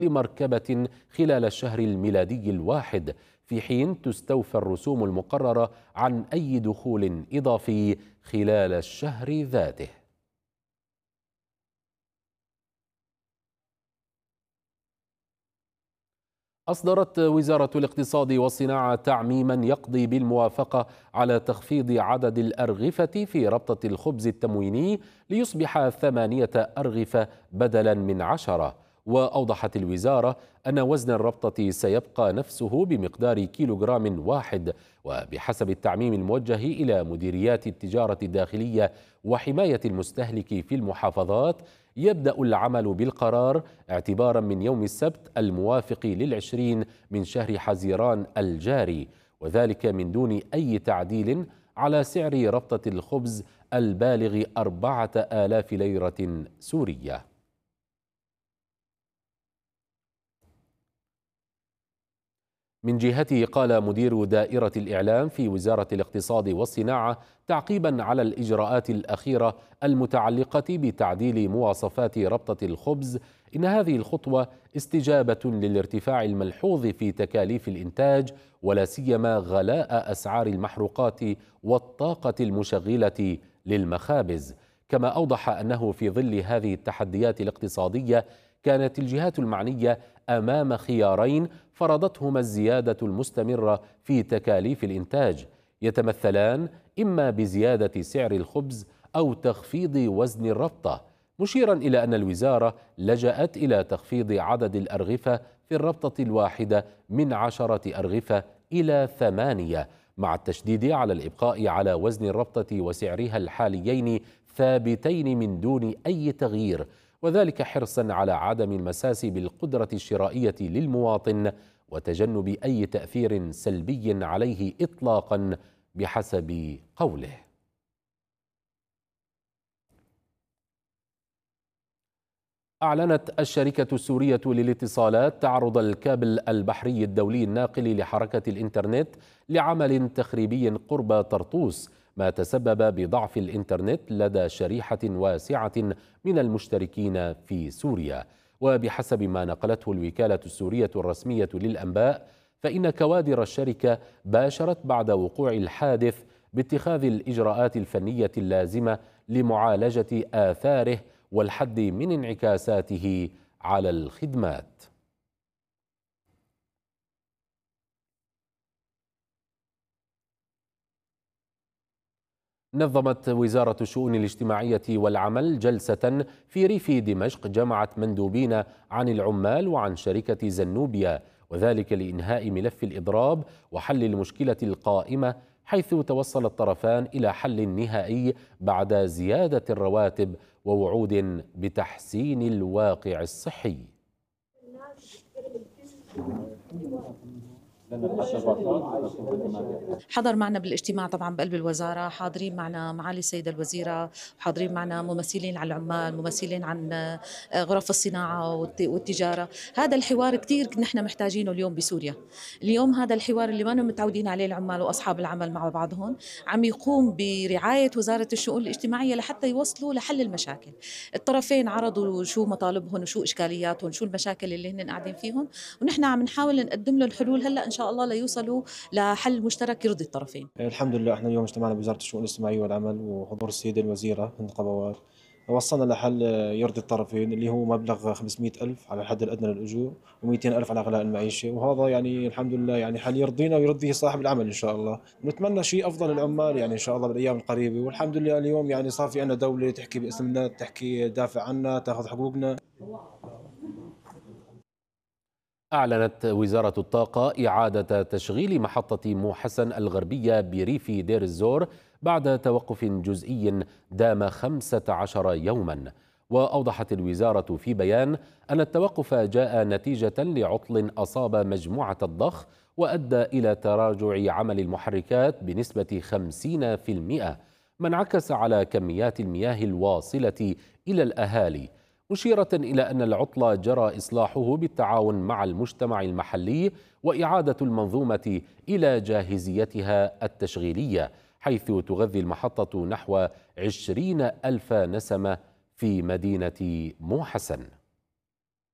مركبة خلال الشهر الميلادي الواحد، في حين تستوفى الرسوم المقررة عن أي دخول إضافي خلال الشهر ذاته. أصدرت وزارة الاقتصاد والصناعة تعميما يقضي بالموافقة على تخفيض عدد الأرغفة في ربطة الخبز التمويني ليصبح 8 أرغفة بدلا من 10. وأوضحت الوزارة أن وزن الربطة سيبقى نفسه بمقدار كيلوغرام واحد. وبحسب التعميم الموجه إلى مديريات التجارة الداخلية وحماية المستهلك في المحافظات، يبدأ العمل بالقرار اعتبارا من يوم السبت الموافق ل20 من شهر حزيران الجاري، وذلك من دون أي تعديل على سعر ربطة الخبز البالغ 4000 ليرة سورية. من جهته قال مدير دائرة الإعلام في وزارة الاقتصاد والصناعة تعقيبا على الإجراءات الأخيرة المتعلقة بتعديل مواصفات ربطة الخبز إن هذه الخطوة استجابة للارتفاع الملحوظ في تكاليف الإنتاج ولا سيما غلاء أسعار المحروقات والطاقة المشغلة للمخابز. كما أوضح أنه في ظل هذه التحديات الاقتصادية كانت الجهات المعنية أمام خيارين فرضتهما الزيادة المستمرة في تكاليف الإنتاج، يتمثلان إما بزيادة سعر الخبز أو تخفيض وزن الربطة، مشيرا إلى أن الوزارة لجأت إلى تخفيض عدد الأرغفة في الربطة الواحدة من 10 أرغفة إلى 8، مع التشديد على الإبقاء على وزن الربطة وسعرها الحاليين ثابتين من دون أي تغيير، وذلك حرصا على عدم المساس بالقدرة الشرائية للمواطن وتجنب أي تأثير سلبي عليه إطلاقا بحسب قوله. أعلنت الشركة السورية للاتصالات تعرض الكابل البحري الدولي الناقل لحركة الإنترنت لعمل تخريبي قرب طرطوس، ما تسبب بضعف الإنترنت لدى شريحة واسعة من المشتركين في سوريا. وبحسب ما نقلته الوكالة السورية الرسمية للأنباء، فإن كوادر الشركة باشرت بعد وقوع الحادث باتخاذ الإجراءات الفنية اللازمة لمعالجة آثاره والحد من انعكاساته على الخدمات. نظمت وزارة الشؤون الاجتماعية والعمل جلسة في ريف دمشق جمعت مندوبين عن العمال وعن شركة زنوبيا، وذلك لإنهاء ملف الإضراب وحل المشكلة القائمة، حيث توصل الطرفان إلى حل نهائي بعد زيادة الرواتب ووعود بتحسين الواقع الصحي. حضر معنا بالاجتماع طبعا بقلب الوزارة، حاضرين معنا معالي السيدة الوزيرة، حاضرين معنا ممثلين عن العمال، ممثلين عن غرف الصناعة والتجارة. هذا الحوار كتير نحن محتاجينه اليوم بسوريا. اليوم هذا الحوار اللي ما متعودين عليه العمال وأصحاب العمل مع بعضهم عم يقوم برعاية وزارة الشؤون الاجتماعية لحتى يوصلوا لحل المشاكل. الطرفين عرضوا شو مطالبهم وشو إشكالياتهم، شو المشاكل اللي هن قاعدين فيهم، ونحن عم نحاول نقدم له الحلول هلا إن شاء الله ليوصلوا لحل مشترك يرضي الطرفين. الحمد لله احنا اليوم اجتمعنا بوزارة الشؤون الاجتماعية والعمل وحضور السيدة الوزيرة هند قبوات، وصلنا لحل يرضي الطرفين اللي هو مبلغ 500,000 على الحد الأدنى للأجور و200,000 على غلاء المعيشة، وهذا يعني الحمد لله يعني حل يرضينا ويرضي صاحب العمل إن شاء الله. نتمنى شيء أفضل للعمال يعني إن شاء الله بالأيام القريبة، والحمد لله اليوم يعني صار في عندنا دولة تحكي باسمنا، تحكي تدافع عنا، تاخذ حقوقنا. أعلنت وزارة الطاقة إعادة تشغيل محطة موحسن الغربية بريف دير الزور بعد توقف جزئي دام 15 يوما. وأوضحت الوزارة في بيان أن التوقف جاء نتيجة لعطل أصاب مجموعة الضخ وأدى إلى تراجع عمل المحركات بنسبة 50%، ما انعكس على كميات المياه الواصلة إلى الأهالي، مشيرة إلى أن العطل جرى إصلاحه بالتعاون مع المجتمع المحلي وإعادة المنظومة إلى جاهزيتها التشغيلية، حيث تغذي المحطة نحو 20,000 نسمة في مدينة موحسن.